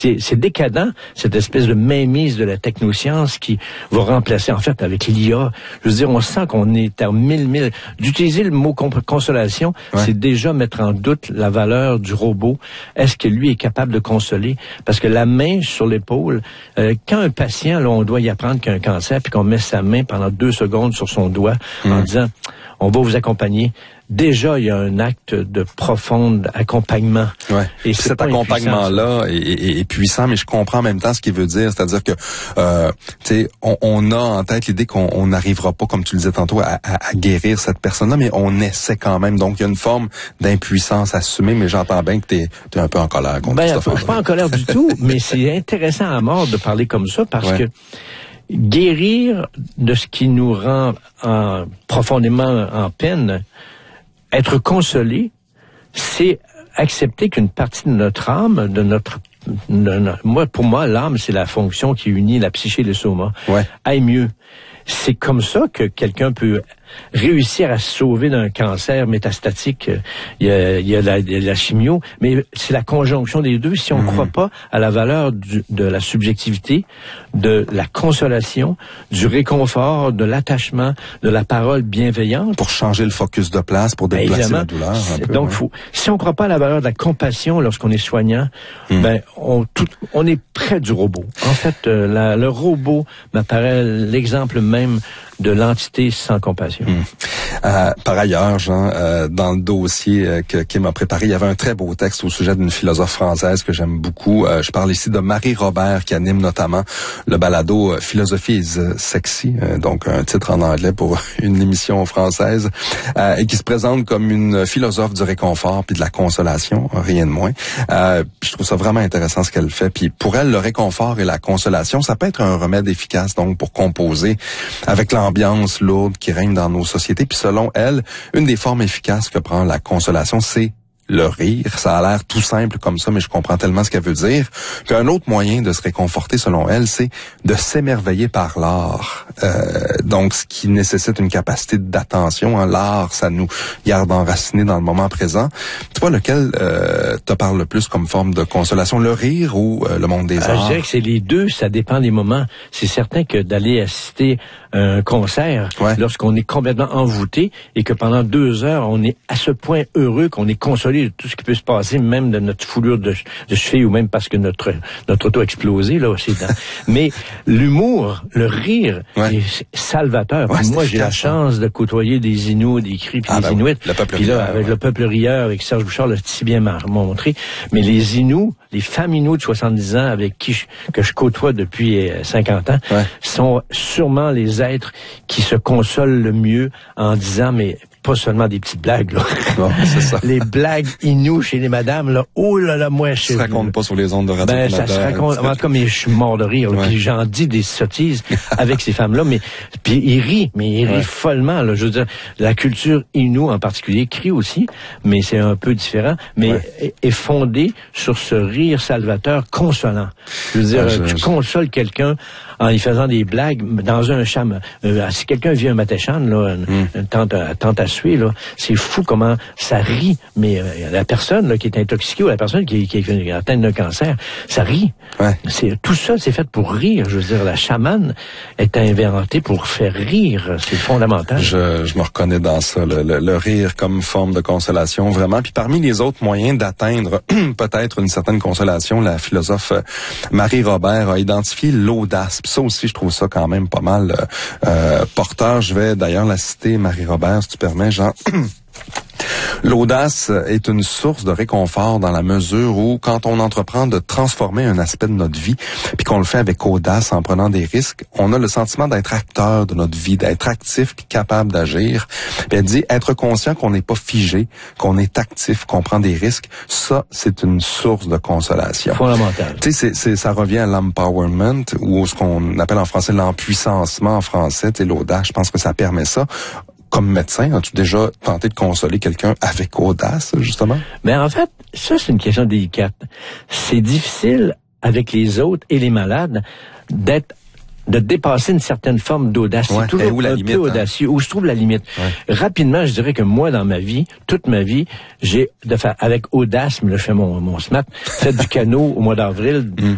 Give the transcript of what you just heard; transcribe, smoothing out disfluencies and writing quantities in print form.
C'est décadent, cette espèce de mainmise de la technoscience qui va remplacer, en fait, avec l'IA. Je veux dire, on sent qu'on est à mille. D'utiliser le mot consolation, c'est déjà mettre en doute la valeur du robot. Est-ce que lui est capable de consoler? Parce que la main sur l'épaule, quand un patient, là, on doit y apprendre qu'il a un cancer, puis qu'on met sa main pendant 2 secondes sur son doigt en disant, on va vous accompagner. Déjà, il y a un acte de profond accompagnement. Ouais. Et cet accompagnement-là est puissant, mais je comprends en même temps ce qu'il veut dire. C'est-à-dire que, tu sais, on a en tête l'idée qu'on n'arrivera pas, comme tu le disais tantôt, à guérir cette personne-là, mais on essaie quand même. Donc, il y a une forme d'impuissance assumée, mais j'entends bien que t'es un peu en colère contre ça. Je suis pas en colère du tout, mais c'est intéressant à mort de parler comme ça parce que guérir de ce qui nous rend profondément en peine, être consolé, c'est accepter qu'une partie de notre âme, pour moi, l'âme, c'est la fonction qui unit la psyché et le soma, aille mieux. C'est comme ça que quelqu'un peut réussir à se sauver d'un cancer métastatique. Il y a la chimio, mais c'est la conjonction des deux. Si on ne croit pas à la valeur de la subjectivité, de la consolation, du réconfort, de l'attachement, de la parole bienveillante. Pour changer le focus de place, pour déplacer la douleur un peu. Donc, si on ne croit pas à la valeur de la compassion lorsqu'on est soignant, on est près du robot. En fait, le robot m'apparaît l'exemple même de l'entité sans compassion. Par ailleurs, Jean, dans le dossier que Kim a préparé, il y avait un très beau texte au sujet d'une philosophe française que j'aime beaucoup. Je parle ici de Marie Robert, qui anime notamment le balado Philosophie is Sexy, donc un titre en anglais pour une émission française, et qui se présente comme une philosophe du réconfort puis de la consolation, rien de moins. Je trouve ça vraiment intéressant ce qu'elle fait. Puis pour elle, le réconfort et la consolation, ça peut être un remède efficace donc pour composer avec l'ambiance lourde qui règne dans nos sociétés. Puis selon elle, une des formes efficaces que prend la consolation, c'est le rire. Ça a l'air tout simple comme ça, mais je comprends tellement ce qu'elle veut dire. Puis un autre moyen de se réconforter, selon elle, c'est de s'émerveiller par l'art. Donc, ce qui nécessite une capacité d'attention. L'art, ça nous garde enracinés dans le moment présent. Toi, lequel te parle le plus comme forme de consolation? Le rire ou le monde des arts? Je dirais que c'est les deux, ça dépend des moments. C'est certain que d'aller assister à un concert, lorsqu'on est complètement envoûté et que pendant 2 heures, on est à ce point heureux qu'on est consolé de tout ce qui peut se passer, même de notre foulure de cheville ou même parce que notre auto a explosé, là aussi. Mais l'humour, le rire est salvateur. Moi, j'ai la chance de côtoyer des Inuits, des Cris, puis des Inuits. Puis là, avec le peuple rieur, avec Serge Bouchard, l'a si bien montré. Mais les Inuits, les femmes Inuits de 70 ans avec que je côtoie depuis 50 ans, sont sûrement les êtres qui se consolent le mieux en disant, mais pas seulement des petites blagues, là. Non, c'est ça. Les blagues Inuits chez les madames, là, oh là là, moi, je sais. Ça se raconte pas sur les ondes de Radio-Canada. Ça se raconte, en tout cas, mais je suis mort de rire, puis j'en dis des sottises avec ces femmes-là, mais, puis ils rient follement, là. Je veux dire, la culture Inuit en particulier crie aussi, mais c'est un peu différent, mais est fondée sur ce rire salvateur consolant. Je veux dire, tu consoles quelqu'un en lui faisant des blagues dans un cham. Si quelqu'un vit un matéchan, là, une tente à suer, là, c'est fou comment ça rit, mais la personne là, qui est intoxiquée ou la personne qui est atteinte d'un cancer, ça rit. Tout ça, c'est fait pour rire. Je veux dire, la chamane est inventée pour faire rire. C'est fondamental. Je me reconnais dans ça, le rire comme forme de consolation, vraiment. Puis parmi les autres moyens d'atteindre peut-être une certaine consolation, la philosophe Marie Robert a identifié l'audace. Puis ça aussi, je trouve ça quand même pas mal porteur. Je vais d'ailleurs la citer, Marie Robert, si tu permets, Jean. L'audace est une source de réconfort dans la mesure où, quand on entreprend de transformer un aspect de notre vie, puis qu'on le fait avec audace en prenant des risques, on a le sentiment d'être acteur de notre vie, d'être actif puis capable d'agir. Puis elle dit, être conscient qu'on n'est pas figé, qu'on est actif, qu'on prend des risques, ça, c'est une source de consolation. Fondamental. Tu sais, ça revient à l'empowerment, ou ce qu'on appelle en français l'empuissancement en français, tu sais, l'audace, je pense que ça permet ça. Comme médecin, as-tu déjà tenté de consoler quelqu'un avec audace, justement? Mais en fait, ça, c'est une question délicate. C'est difficile avec les autres et les malades de dépasser une certaine forme d'audace. C'est toujours un peu audacieux. Où je trouve la limite. Rapidement, je dirais que moi, dans ma vie, toute ma vie, j'ai, avec audace, mais là, je fais mon SMAT, fait du canot au mois d'avril,